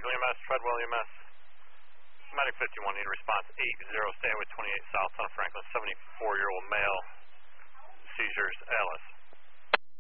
Franklin EMS, Treadwell EMS. Medic 51, need a response 80, stay with 28 South on Franklin, 74-year-old male, seizures, ALS.